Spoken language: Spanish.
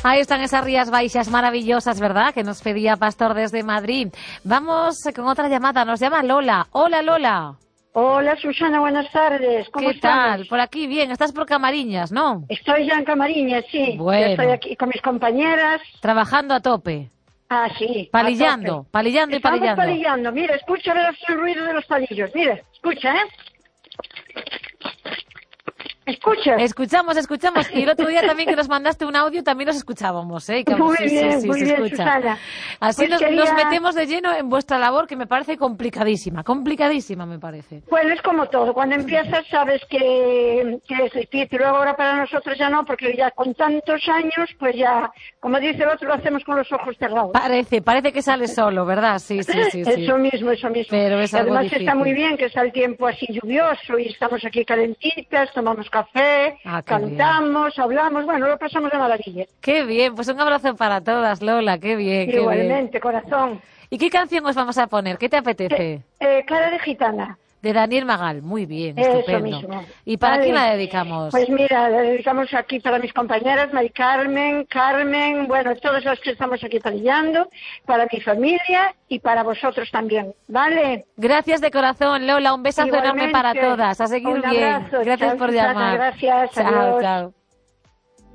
Ahí están esas Rías Baixas maravillosas, ¿verdad? Que nos pedía Pastor desde Madrid. Vamos con otra llamada. Nos llama Lola. Hola, Lola. Hola, Susana, buenas tardes. ¿Cómo estamos? ¿Qué tal? Por aquí, bien. Estás por Camariñas, ¿no? Estoy ya en Camariñas, sí. Bueno. Estoy aquí con mis compañeras. Trabajando a tope. Ah, sí. Palillando, palillando y palillando. Estamos palillando. Mira, escucha el ruido de los palillos. Mira, escucha, ¿eh? ¿Escuchas? Escuchamos. Y el otro día también que nos mandaste un audio también nos escuchábamos, ¿eh? Que, muy sí, bien, sí, muy se bien, escucha. Susana. Así Pues nos metemos de lleno en vuestra labor, que me parece complicadísima me parece. Bueno, es como todo. Cuando empiezas sabes que es difícil. Luego ahora para nosotros ya no, porque ya con tantos años, pues ya, como dice el otro, lo hacemos con los ojos cerrados. Parece que sale solo, ¿verdad? Sí. Eso mismo. Pero es algo además difícil. Está muy bien que está el tiempo así lluvioso y estamos aquí calentitas, tomamos café, cantamos, hablamos, bueno, lo pasamos de maravilla. Qué bien, pues un abrazo para todas, Lola, qué bien. Igualmente, qué bien. Corazón. ¿Y qué canción os vamos a poner? ¿Qué te apetece? Cara de gitana. De Daniel Magal, muy bien, estupendo. Eso mismo. ¿Y para quién la dedicamos? Pues mira, la dedicamos aquí para mis compañeras, Mari Carmen, bueno, todas las que estamos aquí palillando, para mi familia y para vosotros también, ¿vale? Gracias de corazón, Lola, un besazo enorme para todas. A seguir un bien. abrazo. Gracias Chao, por Susana, llamar. gracias. Chao, Adiós. chao.